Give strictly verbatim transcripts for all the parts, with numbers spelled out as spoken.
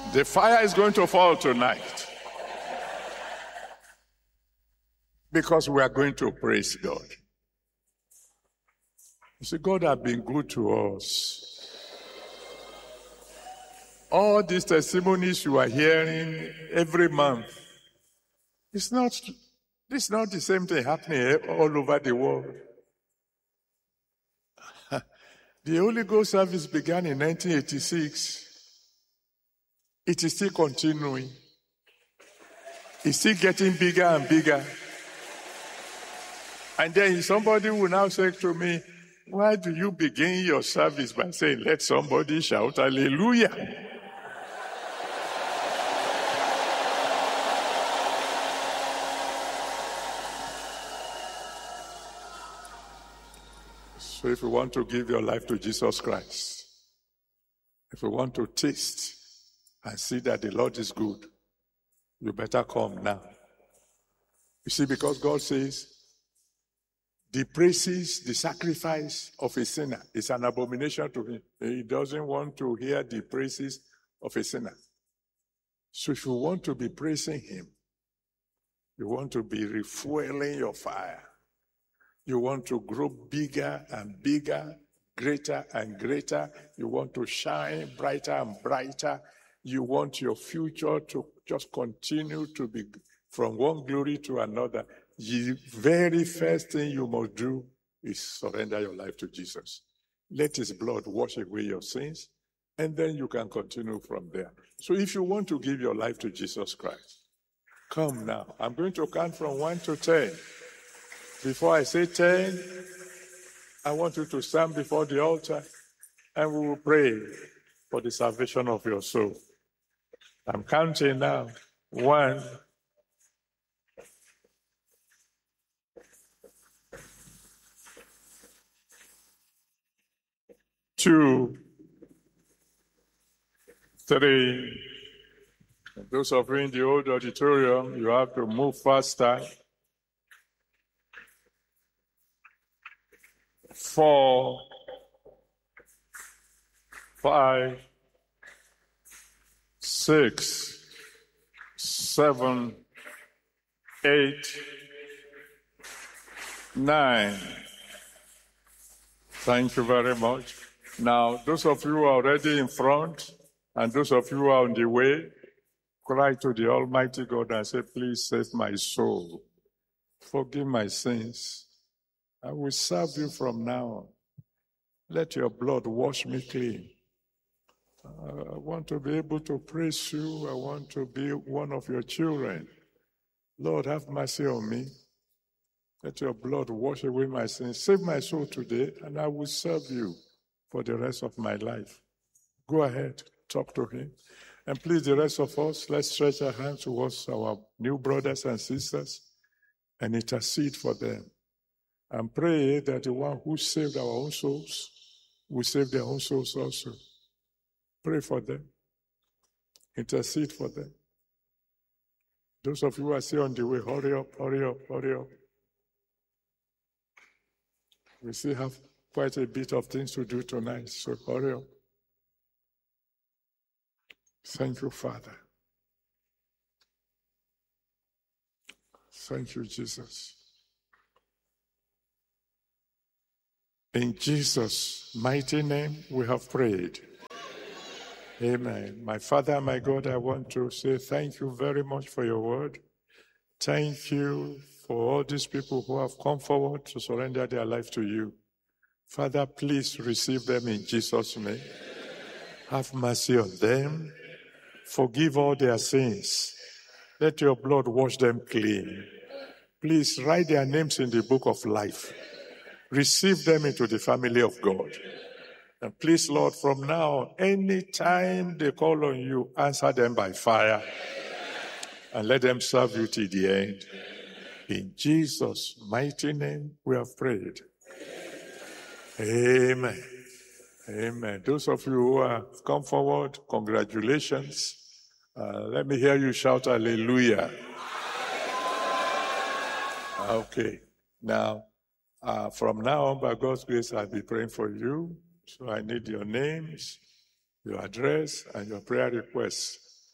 The fire is going to fall tonight. Because we are going to praise God. You see, God has been good to us. All these testimonies you are hearing every month, it's not, it's not the same thing happening all over the world. The Holy Ghost service began in nineteen eighty-six. It is still continuing. It's still getting bigger and bigger. And then somebody will now say to me, why do you begin your service by saying, let somebody shout hallelujah? So if you want to give your life to Jesus Christ, if you want to taste and see that the Lord is good, you better come now. You see, because God says, the praises, the sacrifice of a sinner is an abomination to him. He doesn't want to hear the praises of a sinner. So if you want to be praising him, you want to be refueling your fire, you want to grow bigger and bigger, greater and greater, you want to shine brighter and brighter, you want your future to just continue to be from one glory to another, the very first thing you must do is surrender your life to Jesus. Let his blood wash away your sins, and then you can continue from there. So if you want to give your life to Jesus Christ, come now. I'm going to count from one to ten. Before I say ten, I want you to stand before the altar, and we will pray for the salvation of your soul. I'm counting now. One, two, three. Those of you in the old auditorium, you have to move faster. Four, five, six, seven, eight, nine. Thank you very much. Now, those of you who are already in front, and those of you who are on the way, cry to the Almighty God and say, please save my soul. Forgive my sins. I will serve you from now on. Let your blood wash me clean. Uh, I want to be able to praise you. I want to be one of your children. Lord, have mercy on me. Let your blood wash away my sins. Save my soul today, and I will serve you for the rest of my life. Go ahead, talk to him. And please, the rest of us, let's stretch our hands towards our new brothers and sisters and intercede for them. And pray that the one who saved our own souls will save their own souls also. Pray for them. Intercede for them. Those of you who are still on the way, hurry up, hurry up, hurry up. We still have quite a bit of things to do tonight, so hurry up. Thank you, Father. Thank you, Jesus. In Jesus' mighty name, we have prayed. Amen. My Father, my God, I want to say thank you very much for your word. Thank you for all these people who have come forward to surrender their life to you. Father, please receive them in Jesus' name. Have mercy on them. Forgive all their sins. Let your blood wash them clean. Please write their names in the book of life. Receive them into the family of God. And please, Lord, from now, anytime they call on you, answer them by fire. And let them serve you till the end. In Jesus' mighty name, we have prayed. Amen. Amen. Those of you who have come forward, congratulations. Uh, let me hear you shout hallelujah. Okay. Now, uh, from now on, by God's grace, I'll be praying for you. So I need your names, your address, and your prayer requests.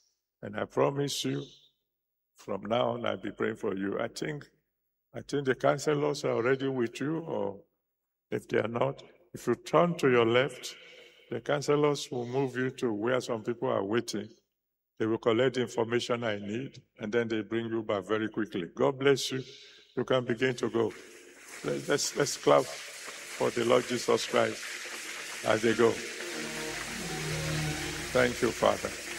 And I promise you, from now on, I'll be praying for you. I think, I think the counselors are already with you, or if they are not, if you turn to your left, the counselors will move you to where some people are waiting. They will collect the information I need, and then they bring you back very quickly. God bless you. You can begin to go. Let's, let's clap for the Lord Jesus Christ as they go. Thank you, Father.